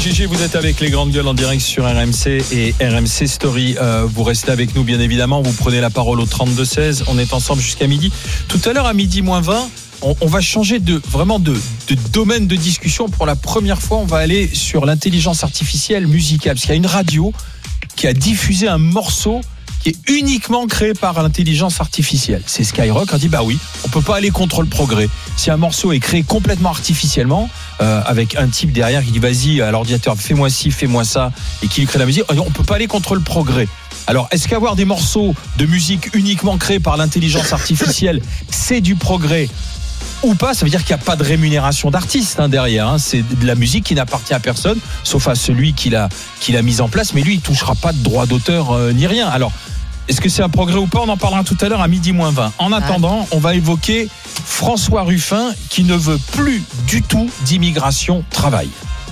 GG, vous êtes avec les grandes gueules en direct sur RMC et RMC Story. Vous restez avec nous, bien évidemment. Vous prenez la parole au 32-16. On est ensemble jusqu'à midi. Tout à l'heure, à midi moins 20, on va changer de domaine de discussion. Pour la première fois, on va aller sur l'intelligence artificielle musicale. Parce qu'il y a une radio qui a diffusé un morceau qui est uniquement créé par l'intelligence artificielle. C'est Skyrock. On dit, bah oui, on peut pas aller contre le progrès. Si un morceau est créé complètement artificiellement, avec un type derrière qui dit, vas-y, à l'ordinateur, fais-moi ci, fais-moi ça, et qui lui crée la musique, on peut pas aller contre le progrès. Alors, est-ce qu'avoir des morceaux de musique uniquement créés par l'intelligence artificielle, c'est du progrès ou pas? Ça veut dire qu'il n'y a pas de rémunération d'artiste derrière. C'est de la musique qui n'appartient à personne, sauf à celui qui l'a mise en place. Mais lui, il ne touchera pas de droit d'auteur ni rien. Alors, est-ce que c'est un progrès ou pas? On en parlera tout à l'heure à midi moins 20. En attendant, on va évoquer François Ruffin qui ne veut plus du tout d'immigration travail.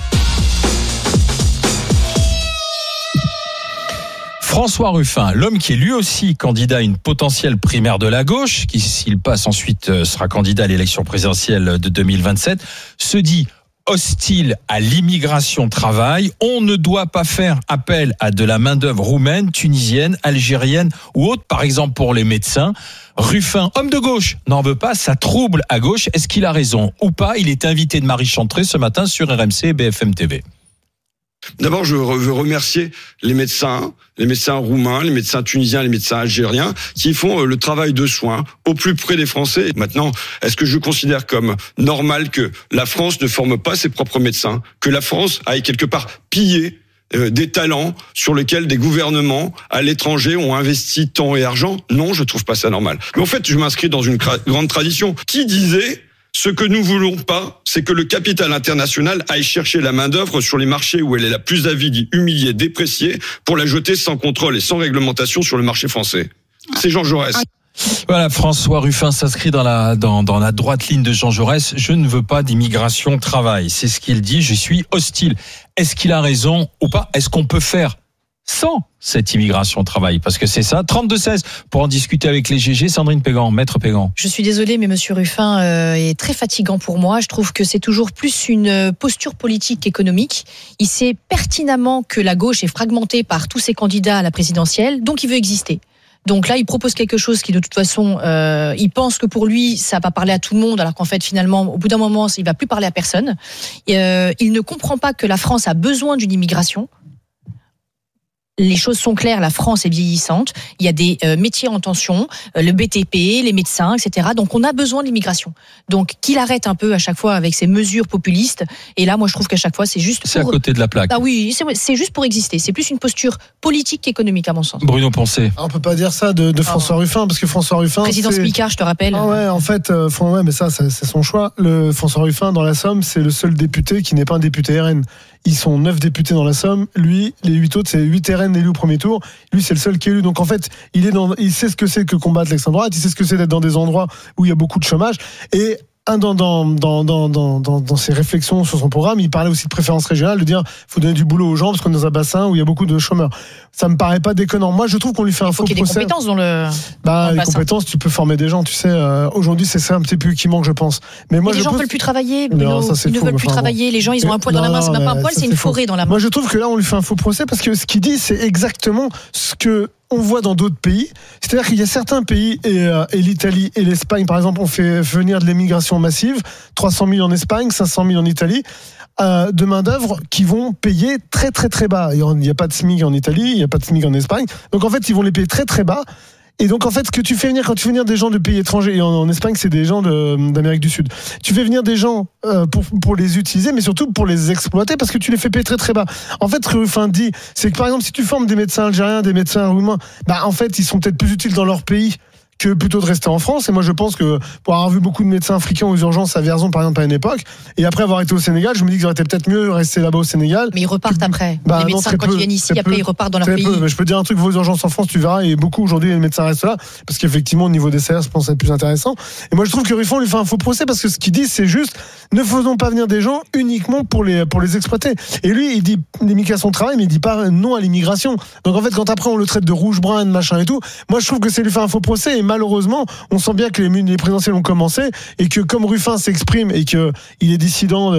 François Ruffin, l'homme qui est lui aussi candidat à une potentielle primaire de la gauche, qui s'il passe ensuite sera candidat à l'élection présidentielle de 2027, se dit hostile à l'immigration travail. On ne doit pas faire appel à de la main-d'œuvre roumaine, tunisienne, algérienne ou autre, par exemple pour les médecins. Ruffin, homme de gauche, n'en veut pas, ça trouble à gauche. Est-ce qu'il a raison ou pas? Il est invité de Marie Chantré ce matin sur RMC et BFM TV. D'abord, je veux remercier les médecins roumains, les médecins tunisiens, les médecins algériens qui font le travail de soins au plus près des Français. Maintenant, est-ce que je considère comme normal que la France ne forme pas ses propres médecins, que la France aille quelque part piller des talents sur lesquels des gouvernements à l'étranger ont investi temps et argent? Non, je trouve pas ça normal. Mais en fait, je m'inscris dans une grande tradition. Qui disait: ce que nous voulons pas, c'est que le capital international aille chercher la main-d'œuvre sur les marchés où elle est la plus avide, humiliée, dépréciée, pour la jeter sans contrôle et sans réglementation sur le marché français. C'est Jean Jaurès. Voilà, François Ruffin s'inscrit dans la droite ligne de Jean Jaurès. Je ne veux pas d'immigration travail. C'est ce qu'il dit. Je suis hostile. Est-ce qu'il a raison ou pas? Est-ce qu'on peut faire sans cette immigration travail? Parce que c'est ça. 32-16 pour en discuter avec les GG. Sandrine Pégan, maître Pégan. Je suis désolée, mais monsieur Ruffin est très fatigant pour moi. Je trouve que c'est toujours plus une posture politique qu'économique. Il sait pertinemment que la gauche est fragmentée par tous ses candidats à la présidentielle, donc il veut exister. Donc là, il propose quelque chose qui, de toute façon, il pense que pour lui, ça va parler à tout le monde, alors qu'en fait, finalement, au bout d'un moment, il va plus parler à personne. Il ne comprend pas que la France a besoin d'une immigration. Les choses sont claires, la France est vieillissante, il y a des métiers en tension, le BTP, les médecins, etc. Donc on a besoin de l'immigration. Donc qu'il arrête un peu à chaque fois avec ses mesures populistes. Et là, moi je trouve qu'à chaque fois c'est juste c'est à côté de la plaque. Ah oui, c'est juste pour exister. C'est plus une posture politique qu'économique à mon sens. Bruno Poncet. On peut pas dire ça de François Ruffin, parce que François Ruffin, président Spicard, je te rappelle. Ah ouais, en fait, ouais, mais ça c'est son choix. Le François Ruffin dans la Somme, c'est le seul député qui n'est pas un député RN. Ils sont 9 députés dans la Somme. Lui, les 8 autres, c'est 8 RN élus au premier tour. Lui, c'est le seul qui est élu. Donc, en fait, il sait ce que c'est que combattre l'extrême droite. Il sait ce que c'est d'être dans des endroits où il y a beaucoup de chômage. Et dans ses réflexions sur son programme, il parlait aussi de préférence régionale, de dire faut donner du boulot aux gens parce qu'on est dans un bassin où il y a beaucoup de chômeurs. Ça me paraît pas déconnant. Moi, je trouve qu'on lui fait un faux procès. Il faut qu'il y ait des compétences dans le les compétences, tu peux former des gens, tu sais. Aujourd'hui, c'est ça un petit peu qui manque, je pense. Mais moi, les gens veulent plus travailler. Bruno, ils ne veulent plus travailler. Les gens, ils ont un poil dans la main. C'est même pas un poil, c'est une forêt dans la main. Moi, je trouve que là, on lui fait un faux procès parce que ce qu'il dit, c'est exactement ce que on voit dans d'autres pays. C'est-à-dire qu'il y a certains pays, et l'Italie et l'Espagne, par exemple, ont fait venir de l'immigration massive, 300 000 en Espagne, 500 000 en Italie, de main-d'œuvre qui vont payer très très très bas. Il n'y a pas de SMIC en Italie, il n'y a pas de SMIC en Espagne. Donc en fait, ils vont les payer très très bas. Et donc en fait, ce que tu fais venir, quand tu fais venir des gens de pays étrangers, et en Espagne c'est des gens d'Amérique du Sud, tu fais venir des gens pour les utiliser, mais surtout pour les exploiter, parce que tu les fais payer très très bas. En fait, ce que Ruffin dit, c'est que par exemple, si tu formes des médecins algériens, des médecins roumains, en fait, ils sont peut-être plus utiles dans leur pays que plutôt de rester en France. Et moi, je pense que pour avoir vu beaucoup de médecins africains aux urgences à Vierzon, par exemple, à une époque, et après avoir été au Sénégal, je me dis qu'ils auraient été peut-être mieux rester là-bas au Sénégal. Mais ils repartent après. Les médecins, quand ils viennent ici, après, ils repartent dans leur pays. Mais je peux dire un truc, vos urgences en France, tu verras, et beaucoup aujourd'hui, les médecins restent là, parce qu'effectivement, au niveau des salaires, je pense que c'est plus intéressant. Et moi, je trouve que Ruffin lui fait un faux procès, parce que ce qu'il dit, c'est juste, ne faisons pas venir des gens uniquement pour les exploiter. Et lui, il dit l'immigration travail, mais il dit pas non à l'immigration. Donc en fait, quand après, on le traite de rouge-brun, de machin et tout, moi, je trouve que c'est lui faire un faux procès. Et malheureusement, on sent bien que les présidentielles ont commencé et que comme Ruffin s'exprime et que il est dissident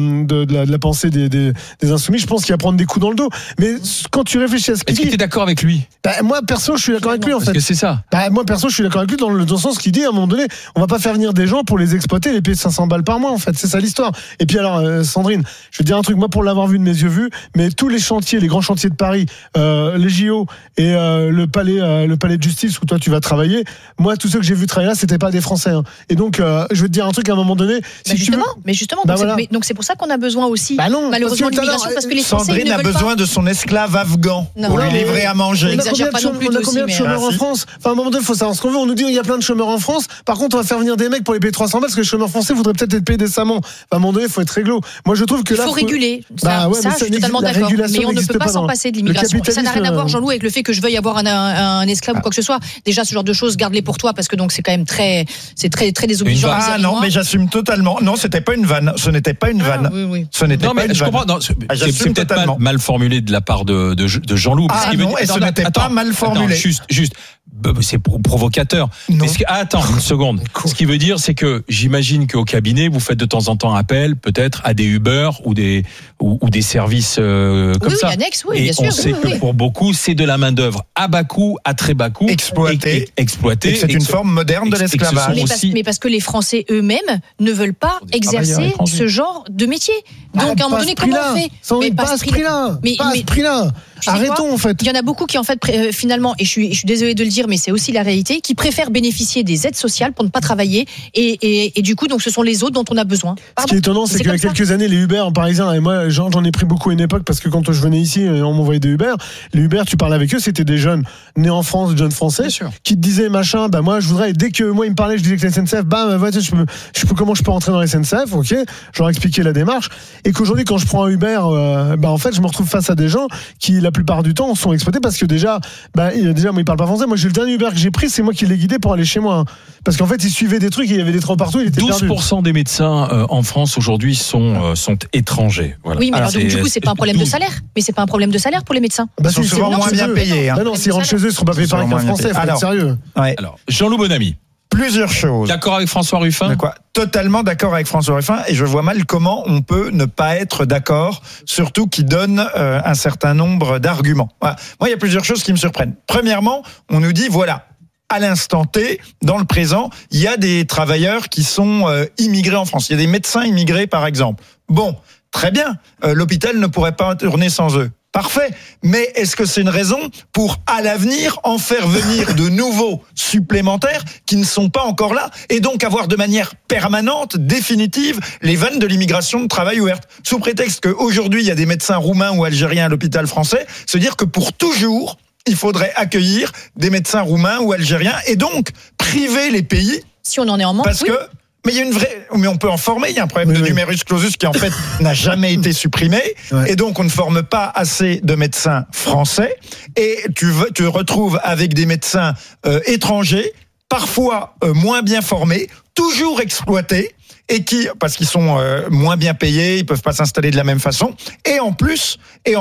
de la pensée des insoumis, je pense qu'il va prendre des coups dans le dos. Mais quand tu réfléchis à ce qu'il dit, est-ce que tu es d'accord avec lui? Moi perso, je suis d'accord avec lui en fait. Parce que c'est ça. Moi perso, je suis d'accord avec lui dans le sens qu'il dit à un moment donné, on va pas faire venir des gens pour les exploiter, les payer 500 balles par mois en fait, c'est ça l'histoire. Et puis alors Sandrine, je vais te dire un truc, moi pour l'avoir vu de mes yeux vus, mais tous les chantiers, les grands chantiers de Paris, les JO et le palais de justice où toi tu vas travailler, moi tous ceux que j'ai vu travailler là, c'était pas des Français hein. Et donc je vais te dire un truc à un moment donné, si justement, bah voilà. donc c'est pour ça qu'on a besoin aussi non, malheureusement l'immigration, parce que les Français Sandrine ne a veulent besoin pas de son esclave afghan pour lui livrer à manger. On a combien de chômeurs en France? Enfin, à un moment donné, il faut savoir ce qu'on veut. On nous dit il y a plein de chômeurs en France. Par contre, on va faire venir des mecs pour les payer 300 balles parce que les chômeurs français voudraient peut-être être payés décemment. Enfin, à un moment donné, il faut être réglo. Moi, je trouve que là. Il faut réguler. Ça, je suis totalement d'accord. Mais on ne peut pas s'en passer de l'immigration. Ça n'a rien à voir, Jean-Loup, avec le fait que je veuille avoir un esclave ou quoi que ce soit. Déjà, ce genre de choses, garde-les pour toi parce que donc c'est quand même très désobligeant. Ah non, mais j'assume totalement. Non, c'était pas une vanne. Ce n'était pas une vanne. Oui. Ce n'était pas une vanne. Je comprends. C'est peut-être mal formulé de la part de Jean-Loup. Ah non, et ce n'était pas mal formulé. Juste, c'est provocateur. Attends une seconde. Ce qui veut dire, c'est que j'imagine qu'au cabinet, vous faites de temps en temps appel, peut-être à des Uber ou des services comme ça. Oui, annexes, et bien sûr. On sait que pour beaucoup, c'est de la main d'œuvre à bas coût, à très bas coût, exploitée. Et c'est une forme moderne de l'esclavage. Mais parce que les Français eux-mêmes ne veulent pas exercer ce genre de métier. Donc à un moment donné, comment on fait? Mais pas à ce prix-là. Pas à ce prix-là. Arrêtons en fait. Il y en a beaucoup qui en fait finalement, et je suis désolée de le dire, mais c'est aussi la réalité, qui préfèrent bénéficier des aides sociales pour ne pas travailler et du coup donc ce sont les autres dont on a besoin. Ce qui est étonnant, c'est qu'il y a quelques années, les Uber en parisien, et moi j'en ai pris beaucoup à une époque parce que quand je venais ici, on m'envoyait des Uber. Les Uber, tu parlais avec eux, c'était des jeunes nés en France, des jeunes français, qui te disaient machin, moi je voudrais, dès que moi ils me parlaient, je disais que la SNCF, comment je peux rentrer dans la SNCF, ok, je leur expliquais la démarche, et qu'aujourd'hui quand je prends un Uber, en fait je me retrouve face à des gens qui la plupart du temps sont exploités parce que déjà moi ils parlent pas français. Moi j'ai le dernier Uber que j'ai pris, c'est moi qui l'ai guidé pour aller chez moi, parce qu'en fait ils suivaient des trucs et il y avait des trous partout, il était 12% des médecins en France aujourd'hui sont étrangers. Voilà. Oui, mais alors donc, du coup c'est pas un problème de salaire, mais c'est pas un problème de salaire pour les médecins. Ils sont souvent moins bien payés. Non, s'ils rentrent chez eux, ils seront pas payés par un français. Faut être sérieux. Alors Jean-Loup Bonamy. Plusieurs choses. D'accord avec François Ruffin? Totalement d'accord avec François Ruffin, et je vois mal comment on peut ne pas être d'accord, surtout qu'il donne un certain nombre d'arguments. Voilà. Moi, il y a plusieurs choses qui me surprennent. Premièrement, on nous dit, voilà, à l'instant T, dans le présent, il y a des travailleurs qui sont immigrés en France. Il y a des médecins immigrés, par exemple. Bon, très bien, l'hôpital ne pourrait pas tourner sans eux. Parfait, mais est-ce que c'est une raison pour, à l'avenir, en faire venir de nouveaux supplémentaires qui ne sont pas encore là, et donc avoir de manière permanente, définitive, les vannes de l'immigration de travail ouvertes, sous prétexte qu'aujourd'hui, il y a des médecins roumains ou algériens à l'hôpital français, se dire que pour toujours, il faudrait accueillir des médecins roumains ou algériens, et donc priver les pays... Si on en est en manque, parce que mais il y a une vraie, mais on peut en former. Il y a un problème de numerus clausus qui en fait n'a jamais été supprimé, et donc on ne forme pas assez de médecins français. Et tu retrouves avec des médecins étrangers, parfois moins bien formés, toujours exploités, et parce qu'ils sont moins bien payés, ils peuvent pas s'installer de la même façon. Et en plus,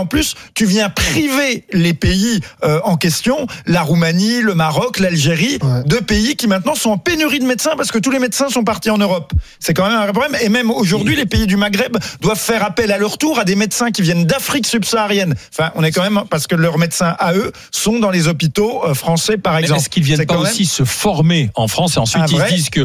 tu viens priver les pays en question, la Roumanie, le Maroc, l'Algérie, deux pays qui maintenant sont en pénurie de médecins parce que tous les médecins sont partis en Europe. C'est quand même un vrai problème. Et même aujourd'hui, les pays du Maghreb doivent faire appel à leur tour à des médecins qui viennent d'Afrique subsaharienne. Enfin, on est quand même, parce que leurs médecins à eux sont dans les hôpitaux français, par exemple. Est-ce qu'ils viennent pas aussi se former en France, et ensuite ils se disent que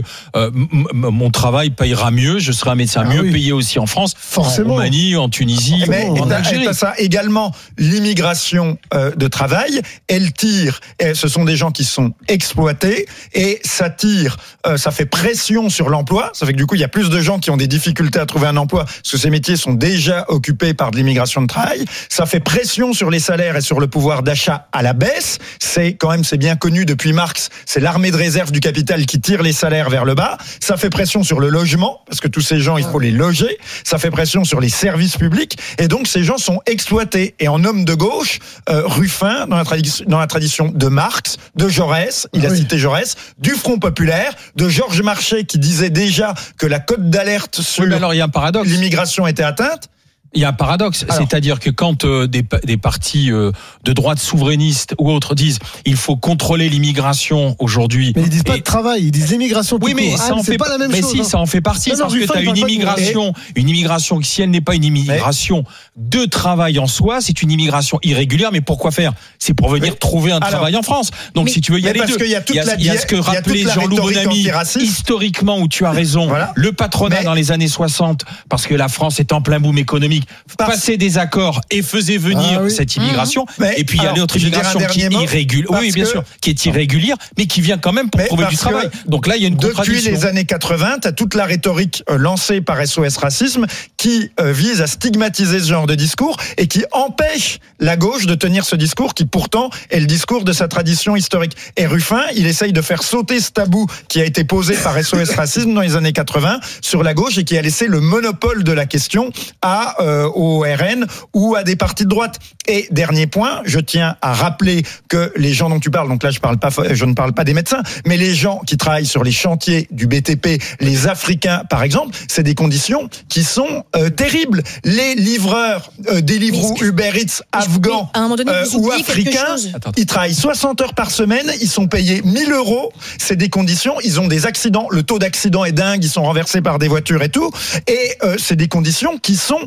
mon travail payera mieux, je serai un médecin mieux payé aussi en France, forcément, en Roumanie, en Tunisie, en Algérie. Ça également, l'immigration de travail, elle tire, ce sont des gens qui sont exploités, et ça tire, ça fait pression sur l'emploi, ça fait que du coup il y a plus de gens qui ont des difficultés à trouver un emploi parce que ces métiers sont déjà occupés par de l'immigration de travail, ça fait pression sur les salaires et sur le pouvoir d'achat à la baisse, c'est bien connu depuis Marx, c'est l'armée de réserve du capital qui tire les salaires vers le bas, ça fait pression sur le logement, parce que tous ces gens, il faut les loger, ça fait pression sur les services publics, et donc ces gens sont exploités. Et en homme de gauche, Ruffin, dans la tradition de Marx, de Jaurès, il a cité Jaurès, du Front populaire, de Georges Marchais qui disait déjà que la cote d'alerte sur alors il y a un paradoxe. L'immigration était atteinte. Il y a un paradoxe, c'est-à-dire que quand des partis de droite souverainistes ou autres disent il faut contrôler l'immigration aujourd'hui. Mais ils disent pas de travail, ils disent l'immigration. Oui, mais ça en fait pas la même chose. Mais si, ça en fait partie, parce que tu as une immigration qui, si elle n'est pas une immigration de travail en soi, c'est une immigration irrégulière. Mais pourquoi faire ? C'est pour venir trouver un travail en France. Donc si tu veux, il y a les deux. Il y a ce que rappelait Jean-Loup Bonamy historiquement, où tu as raison. Le patronat dans les années 60, parce que la France est en plein boom économique, passait des accords et faisait venir cette immigration. Et puis il y a l'autre immigration qui est irrégulière. Oui, bien sûr, qui est irrégulière, mais qui vient quand même pour trouver du travail. Donc là, il y a une contradiction. Depuis les années 80, tu as toute la rhétorique lancée par SOS Racisme qui vise à stigmatiser ce genre de discours et qui empêche la gauche de tenir ce discours qui pourtant est le discours de sa tradition historique. Et Ruffin, il essaye de faire sauter ce tabou qui a été posé par SOS Racisme dans les années 80 sur la gauche et qui a laissé le monopole de la question au RN ou à des partis de droite. Et dernier point, je tiens à rappeler que les gens dont tu parles, donc là je ne parle pas des médecins, mais les gens qui travaillent sur les chantiers du BTP, les Africains par exemple, c'est des conditions qui sont terribles. Les livreurs Deliveroo, Uber Eats, afghans ou africains, ils travaillent 60 heures par semaine, ils sont payés 1 000 €, c'est des conditions, ils ont des accidents, le taux d'accident est dingue, ils sont renversés par des voitures et tout, et c'est des conditions qui sont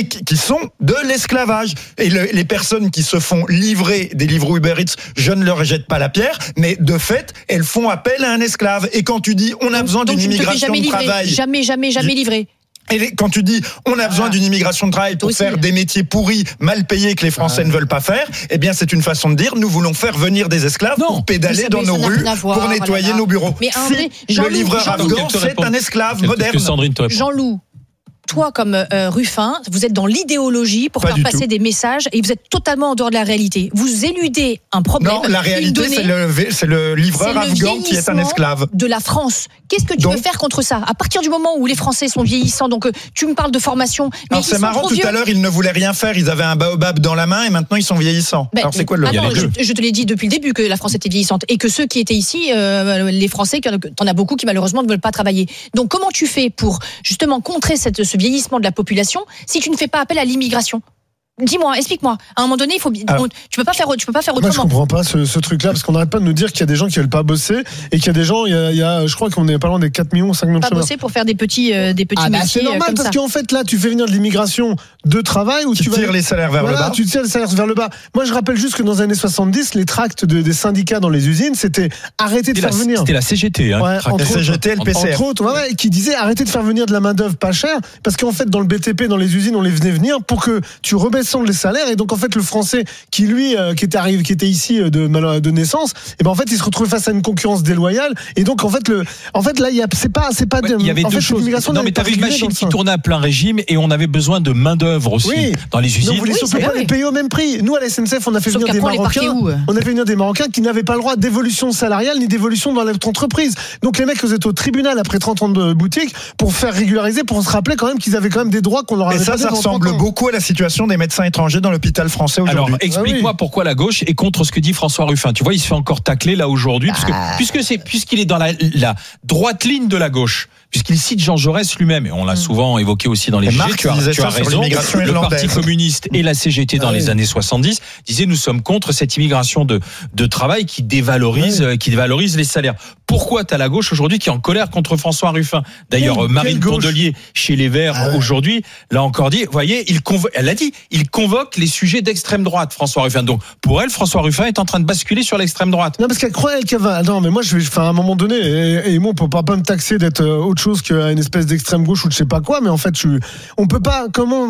de l'esclavage. Et les personnes qui se font livrer des Deliveroo, Uber Eats, je ne leur jette pas la pierre, mais de fait, elles font appel à un esclave. Et quand tu dis on a besoin d'une immigration de travail, jamais livré. Et quand tu dis on a besoin d'une immigration de travail pour faire des métiers pourris, mal payés que les Français ne veulent pas faire, eh bien c'est une façon de dire nous voulons faire venir des esclaves pour pédaler dans nos rues, pour nettoyer nos bureaux. Mais le livreur afghan, c'est un esclave moderne. Jean-Loup, toi comme Ruffin, vous êtes dans l'idéologie pour faire passer des messages et vous êtes totalement en dehors de la réalité. Vous éludez un problème. Non, la réalité, c'est le livreur afghan qui est un esclave. De la France. Qu'est-ce que tu veux faire contre ça ? À partir du moment où les Français sont vieillissants, donc tu me parles de formation. Mais alors c'est marrant, tout à l'heure, ils ne voulaient rien faire. Ils avaient un baobab dans la main et maintenant ils sont vieillissants. Alors c'est quoi le je te l'ai dit depuis le début que la France était vieillissante et que ceux qui étaient ici, les Français, t'en as beaucoup qui malheureusement ne veulent pas travailler. Donc comment tu fais pour justement contrer ce vieillissement de la population si tu ne fais pas appel à l'immigration ? Dis-moi, explique-moi. À un moment donné, tu peux pas faire autrement. Moi, je comprends pas ce truc-là parce qu'on n'arrête pas de nous dire qu'il y a des gens qui veulent pas bosser et qu'il y a des gens, je crois qu'on est pas loin des 4 millions, 5 millions de chômeurs. Pas bosser pour faire des petits métiers. C'est normal parce qu'en fait là, tu fais venir de l'immigration de travail où tu tires les salaires vers le bas. Tu tires les salaires vers le bas. Moi, je rappelle juste que dans les années 70, les tracts des syndicats dans les usines, c'était arrêter de faire venir. C'était la CGT, la CGT, le PCR. Entre autres, qui disait arrêter de faire venir de la main d'œuvre pas chère parce qu'en fait dans le BTP, dans les usines, on les faisait venir pour que tu rebaisses les salaires et donc en fait le français qui lui qui était ici de naissance, et ben en fait il se retrouvait face à une concurrence déloyale et donc en fait là c'est pas il y avait deux choses. Non mais t'avais une machine qui tournait à plein régime et on avait besoin de main d'œuvre aussi dans les usines. On voulait surtout pas les payer au même prix. Nous à la SNCF on a fait venir des Marocains. On a fait venir des Marocains qui n'avaient pas le droit d'évolution salariale ni d'évolution dans notre entreprise. Donc les mecs vous êtes au tribunal après 30 ans de boutique pour faire régulariser, pour se rappeler quand même qu'ils avaient quand même des droits qu'on leur avait pas donné. Et ça ressemble beaucoup à la situation des médecins étrangers dans l'hôpital français aujourd'hui. Alors, explique-moi pourquoi la gauche est contre ce que dit François Ruffin. Tu vois, il se fait encore tacler là aujourd'hui, puisqu'il est dans la droite ligne de la gauche, puisqu'il cite Jean Jaurès lui-même, et on l'a souvent évoqué aussi dans les GG, tu as raison, le Parti communiste et la CGT dans les années 70 disaient nous sommes contre cette immigration de travail qui dévalorise les salaires. Pourquoi t'as la gauche aujourd'hui qui est en colère contre François Ruffin ? D'ailleurs, Marine Tondelier, chez les Verts, aujourd'hui, l'a encore dit, vous voyez, elle a dit, il convoque les sujets d'extrême droite, François Ruffin. Donc, pour elle, François Ruffin est en train de basculer sur l'extrême droite. Non, parce qu'elle croit, qu'elle va. Non, mais moi, à un moment donné, et moi, on peut pas me taxer d'être autre chose qu'une espèce d'extrême gauche ou de je sais pas quoi, mais en fait, on peut pas,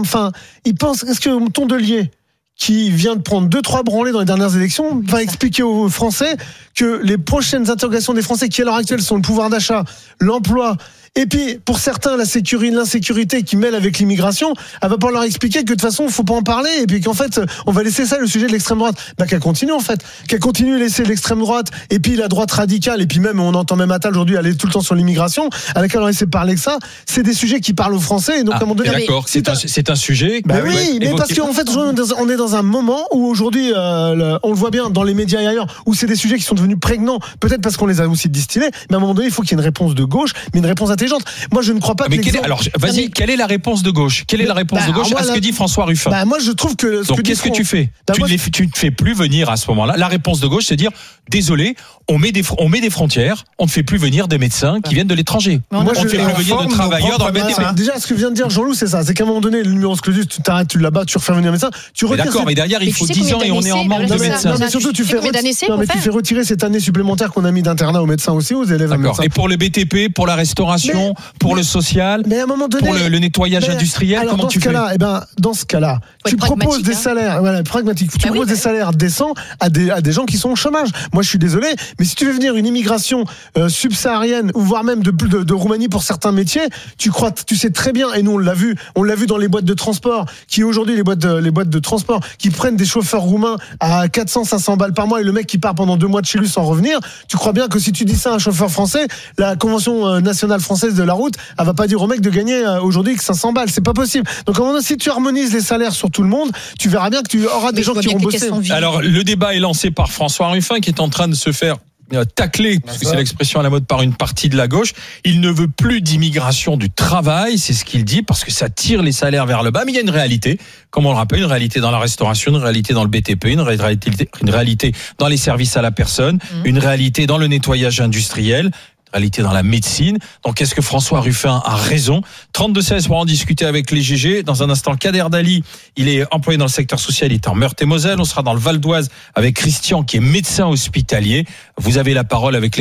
il pense, est-ce que Tondelier, qui vient de prendre 2-3 branlées dans les dernières élections, va expliquer aux Français que les prochaines interrogations des Français qui à l'heure actuelle sont le pouvoir d'achat, l'emploi, et puis pour certains l'insécurité qui mêle avec l'immigration, elle va pas leur expliquer que de toute façon il faut pas en parler et puis qu'en fait on va laisser ça le sujet de l'extrême droite. Qu'elle continue qu'elle continue à laisser l'extrême droite et puis la droite radicale et puis même on entend même Attal aujourd'hui aller tout le temps sur l'immigration, avec elle on laisse parler que ça, c'est des sujets qui parlent aux Français et donc à un moment donné. D'accord, c'est un sujet. Oui, mais parce qu'en fait on est dans un moment où aujourd'hui on le voit bien dans les médias et ailleurs où c'est des sujets qui sont devenus prégnants, peut-être parce qu'on les a aussi distillés, mais à un moment donné il faut qu'il y ait une réponse de gauche, mais une réponse intelligente. intelligente. Moi, je ne crois pas que quelle est la réponse de gauche? Quelle est la réponse de gauche à ce que dit François Ruffin? Moi, je trouve que... Donc, qu'est-ce que tu fais? Tu ne fais plus venir à ce moment-là. La réponse de gauche, c'est dire, désolé, on met des frontières, on ne fait plus venir des médecins qui viennent de l'étranger. On ne fait plus venir de travailleurs dans le BTP. Déjà, ce que vient de dire Jean-Loup, c'est ça. C'est qu'à un moment donné, le numerus clausus, tu t'arrêtes, tu l'abats, tu refais venir un médecin. D'accord, mais derrière, il faut 10 ans et on est en manque de médecins. Mais surtout, tu fais retirer cette année supplémentaire qu'on a mis d'internat aux médecins aussi, aux élèves. D'accord. Et pour le BTP, pour la restauration, pour le social, mais à un moment donné, pour le nettoyage industriel, comment tu fais? Dans ce cas-là, tu proposes des salaires, pragmatiques. Tu proposes des salaires décents à des gens qui sont au chômage. Moi, je suis désolé, mais si tu veux venir une immigration subsaharienne ou voire même de Roumanie pour certains métiers, tu sais très bien, et nous on l'a vu dans les boîtes de transport, qui aujourd'hui les boîtes de transport qui prennent des chauffeurs roumains à 400-500 balles par mois et le mec qui part pendant 2 mois de chez lui sans revenir. Tu crois bien que si tu dis ça à un chauffeur français, la convention nationale française de la route, elle va pas dire au mec de gagner aujourd'hui que 500 balles, c'est pas possible. Donc à un moment donné, si tu harmonises les salaires sur tout le monde, tu verras bien que tu auras des gens qui vont bosser. Alors le débat est lancé par François Ruffin qui est en train de se faire tacler, parce que c'est l'expression à la mode, par une partie de la gauche. Il ne veut plus d'immigration du travail, c'est ce qu'il dit, parce que ça tire les salaires vers le bas. Mais il y a une réalité, comme on le rappelle, une réalité dans la restauration, une réalité dans le BTP, une réalité dans les services à la personne, une réalité dans le nettoyage industriel, réalité dans la médecine. Donc, est-ce que François Ruffin a raison? 32-16 pour en discuter avec les GG. Dans un instant, Kader Dali, il est employé dans le secteur social, il est en Meurthe-et-Moselle. On sera dans le Val d'Oise avec Christian, qui est médecin hospitalier. Vous avez la parole avec les